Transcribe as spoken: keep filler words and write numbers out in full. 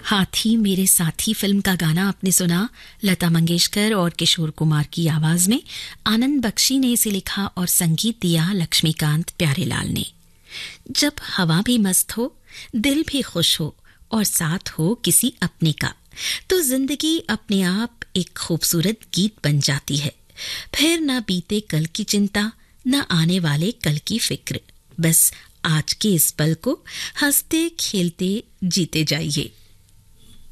हाथी मेरे साथी फिल्म का गाना आपने सुना। लता मंगेशकर और किशोर कुमार की आवाज में आनंद बख्शी ने इसे लिखा और संगीत दिया लक्ष्मीकांत प्यारेलाल ने। जब हवा भी मस्त हो, दिल भी खुश हो और साथ हो किसी अपने का, तो जिंदगी अपने आप एक खूबसूरत गीत बन जाती है। फिर ना बीते कल की चिंता, न आने वाले कल की फिक्र, बस आज के इस पल को हंसते खेलते जीते जाइए।